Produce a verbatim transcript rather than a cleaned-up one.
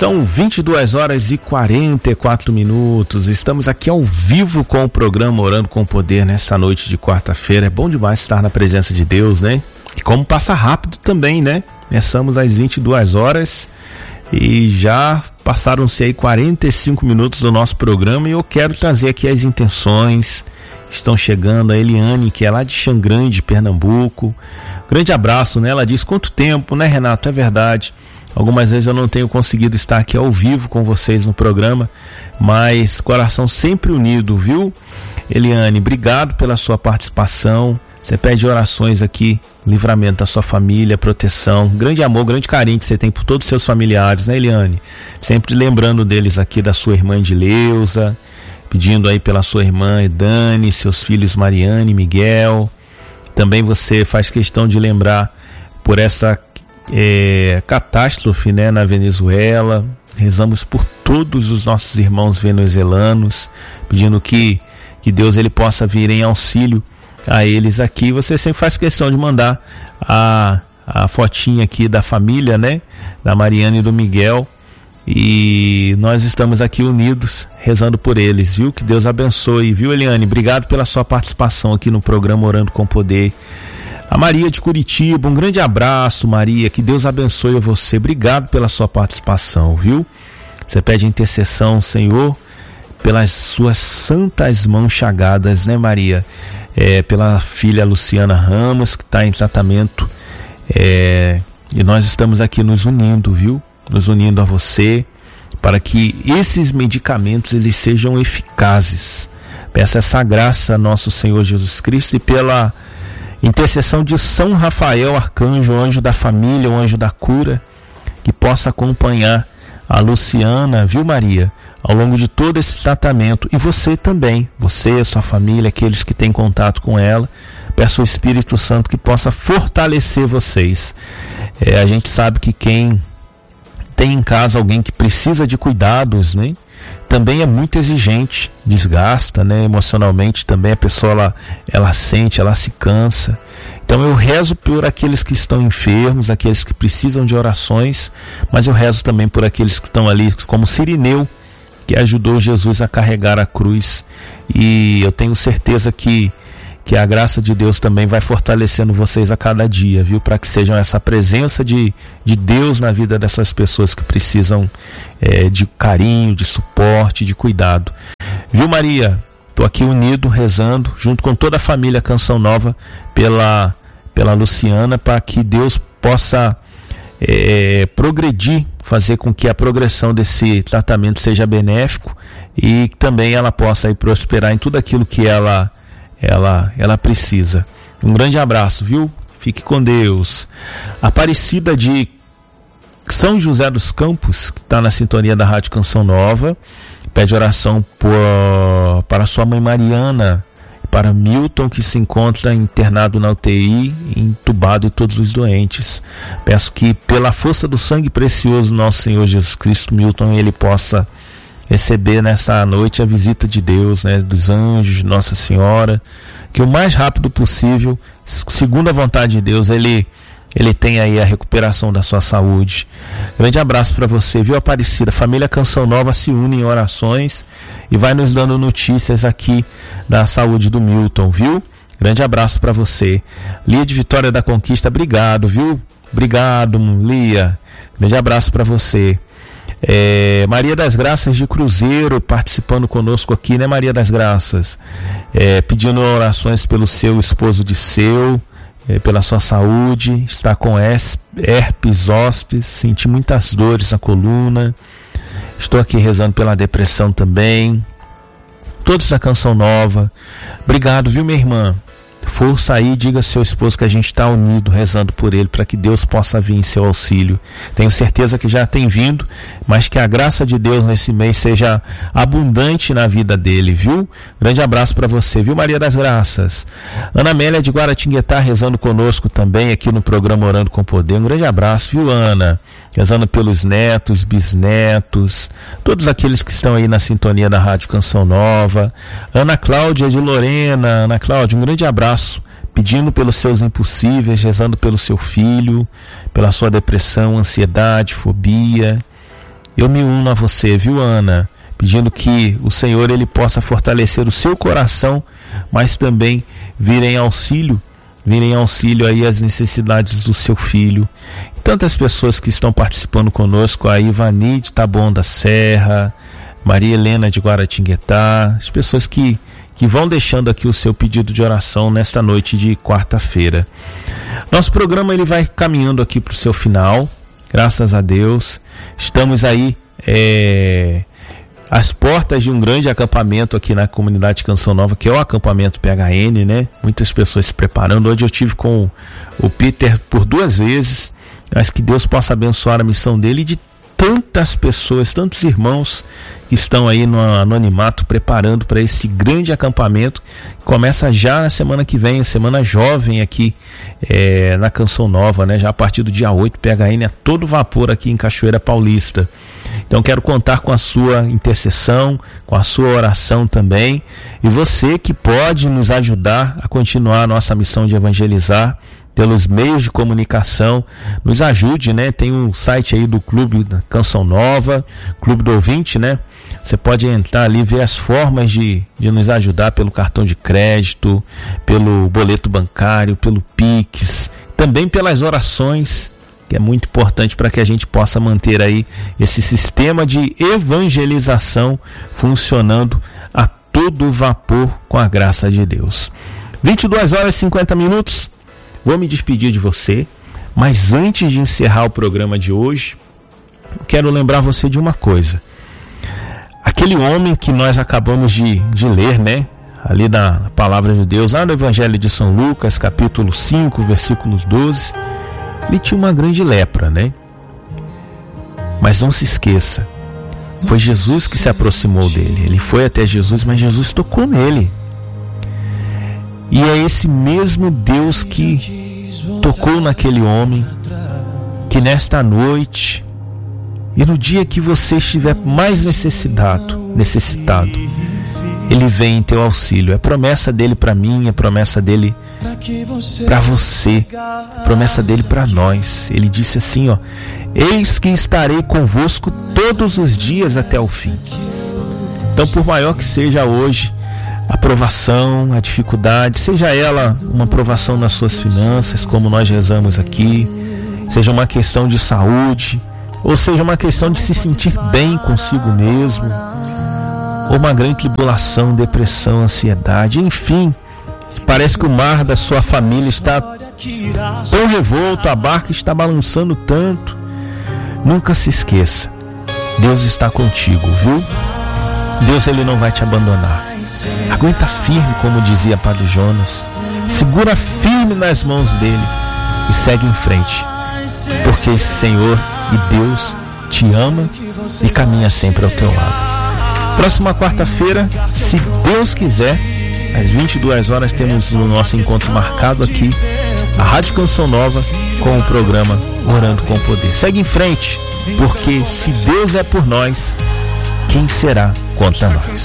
São vinte e duas horas e quarenta e quatro minutos. Estamos aqui ao vivo com o programa Orando com Poder nesta noite de quarta-feira. É bom demais estar na presença de Deus, né? E como passa rápido também, né? Começamos às vinte e duas horas e já passaram-se aí quarenta e cinco minutos do nosso programa e eu quero trazer aqui as intenções. Estão chegando a Eliane, que é lá de Xangrande, Pernambuco. Grande abraço, né? Ela diz: quanto tempo, né, Renato? É verdade. Algumas vezes eu não tenho conseguido estar aqui ao vivo com vocês no programa, mas coração sempre unido, viu? Eliane, obrigado pela sua participação. Você pede orações aqui, livramento da sua família, proteção, grande amor, grande carinho que você tem por todos os seus familiares, né, Eliane? Sempre lembrando deles aqui, da sua irmã Edileuza, pedindo aí pela sua irmã Edane, seus filhos Mariane e Miguel. Também você faz questão de lembrar por essa É, catástrofe, né, na Venezuela. Rezamos por todos os nossos irmãos venezuelanos, pedindo que, que Deus ele possa vir em auxílio a eles aqui. Você sempre faz questão de mandar a, a fotinha aqui da família, né, da Mariana e do Miguel, e nós estamos aqui unidos rezando por eles, viu? Que Deus abençoe, viu, Eliane? Obrigado pela sua participação aqui no programa Orando com Poder. A Maria de Curitiba, um grande abraço, Maria, que Deus abençoe você, obrigado pela sua participação, viu? Você pede intercessão, Senhor, pelas suas santas mãos chagadas, né, Maria? É, pela filha Luciana Ramos, que está em tratamento, é, e nós estamos aqui nos unindo, viu? Nos unindo a você, para que esses medicamentos eles sejam eficazes. Peça essa graça a nosso Senhor Jesus Cristo e pela intercessão de São Rafael, arcanjo, anjo da família, o anjo da cura, que possa acompanhar a Luciana, viu, Maria, ao longo de todo esse tratamento. E você também, você, a sua família, aqueles que têm contato com ela, peço ao Espírito Santo que possa fortalecer vocês. É, a gente sabe que quem tem em casa alguém que precisa de cuidados, né? Também é muito exigente, desgasta, né? Emocionalmente também a pessoa ela, ela sente, ela se cansa. Então eu rezo por aqueles que estão enfermos, aqueles que precisam de orações, mas eu rezo também por aqueles que estão ali, como Cirineu, que ajudou Jesus a carregar a cruz. E eu tenho certeza que que a graça de Deus também vai fortalecendo vocês a cada dia, viu? Para que sejam essa presença de, de Deus na vida dessas pessoas que precisam é, de carinho, de suporte, de cuidado. Viu, Maria? Estou aqui unido, rezando, junto com toda a família Canção Nova, pela, pela Luciana, para que Deus possa é, progredir, fazer com que a progressão desse tratamento seja benéfico e também ela possa aí prosperar em tudo aquilo que ela Ela, ela precisa. Um grande abraço, viu? Fique com Deus. Aparecida de São José dos Campos, que está na sintonia da Rádio Canção Nova, pede oração por, para sua mãe Mariana, para Milton, que se encontra internado na U T I, entubado, e todos os doentes. Peço que, pela força do sangue precioso do nosso Senhor Jesus Cristo, Milton, ele possa receber nessa noite a visita de Deus, né, dos anjos, de Nossa Senhora, que o mais rápido possível, segundo a vontade de Deus, ele, ele tenha aí a recuperação da sua saúde. Grande abraço para você, viu, Aparecida? Família Canção Nova se une em orações e vai nos dando notícias aqui da saúde do Milton, viu? Grande abraço para você. Lia de Vitória da Conquista, obrigado, viu? Obrigado, Lia. Grande abraço para você. É, Maria das Graças de Cruzeiro participando conosco aqui, né, Maria das Graças? É, pedindo orações pelo seu esposo de seu, é, pela sua saúde. Está com herpes zoster, senti muitas dores na coluna. Estou aqui rezando pela depressão também. Todos da Canção Nova. Obrigado, viu, minha irmã? Força aí, diga ao seu esposo que a gente está unido, rezando por ele, para que Deus possa vir em seu auxílio. Tenho certeza que já tem vindo, mas que a graça de Deus nesse mês seja abundante na vida dele, viu? Grande abraço para você, viu, Maria das Graças? Ana Amélia de Guaratinguetá rezando conosco também aqui no programa Orando com Poder. Um grande abraço, viu, Ana? Rezando pelos netos, bisnetos, todos aqueles que estão aí na sintonia da Rádio Canção Nova. Ana Cláudia de Lorena. Ana Cláudia, um grande abraço, pedindo pelos seus impossíveis, rezando pelo seu filho, pela sua depressão, ansiedade, fobia. Eu me uno a você, viu, Ana? Pedindo que o Senhor ele possa fortalecer o seu coração, mas também vir em auxílio, vir em auxílio aí às necessidades do seu filho. Tantas pessoas que estão participando conosco, a Ivani de Taboão da Serra, Maria Helena de Guaratinguetá, as pessoas que, que vão deixando aqui o seu pedido de oração nesta noite de quarta-feira. Nosso programa ele vai caminhando aqui para o seu final, graças a Deus. Estamos aí é, às portas de um grande acampamento aqui na comunidade Canção Nova, que é o acampamento P H N, né? Muitas pessoas se preparando. Hoje eu tive com o Peter por duas vezes, mas que Deus possa abençoar a missão dele e de tantas pessoas, tantos irmãos que estão aí no anonimato preparando para esse grande acampamento que começa já na semana que vem, a semana jovem aqui é, na Canção Nova, né? Já a partir do dia oito, P H N a todo vapor aqui em Cachoeira Paulista. Então quero contar com a sua intercessão, com a sua oração também, e você que pode nos ajudar a continuar a nossa missão de evangelizar pelos meios de comunicação, nos ajude, né? Tem um site aí do Clube da Canção Nova, Clube do Ouvinte, né? Você pode entrar ali e ver as formas de, de nos ajudar pelo cartão de crédito, pelo boleto bancário, pelo Pix, também pelas orações, que é muito importante para que a gente possa manter aí esse sistema de evangelização funcionando a todo vapor com a graça de Deus. vinte e duas horas e cinquenta minutos. Vou me despedir de você, mas antes de encerrar o programa de hoje, quero lembrar você de uma coisa. Aquele homem que nós acabamos de, de ler, né? Ali na palavra de Deus, lá no Evangelho de São Lucas, capítulo cinco, versículos doze, ele tinha uma grande lepra, né? Mas não se esqueça, foi Jesus que se aproximou dele. Ele foi até Jesus, mas Jesus tocou nele. E é esse mesmo Deus que tocou naquele homem, que nesta noite e no dia que você estiver mais necessitado, necessitado, Ele vem em teu auxílio. É promessa dele para mim, é promessa dele para você, promessa dele para nós. Ele disse assim, ó: eis que estarei convosco todos os dias até o fim. Então, por maior que seja hoje a provação, a dificuldade, seja ela uma provação nas suas finanças, como nós rezamos aqui, seja uma questão de saúde, ou seja uma questão de se sentir bem consigo mesmo, ou uma grande tribulação, depressão, ansiedade, enfim, parece que o mar da sua família está tão revolto, a barca está balançando tanto. Nunca se esqueça, Deus está contigo, viu? Deus, ele não vai te abandonar. Aguenta firme, como dizia Padre Jonas. Segura firme nas mãos dele e segue em frente, porque esse Senhor e Deus te ama e caminha sempre ao teu lado. Próxima quarta-feira, se Deus quiser, às vinte e duas horas, temos o nosso encontro marcado aqui, a Rádio Canção Nova, com o programa Orando com Poder. Segue em frente, porque se Deus é por nós, quem será contra nós?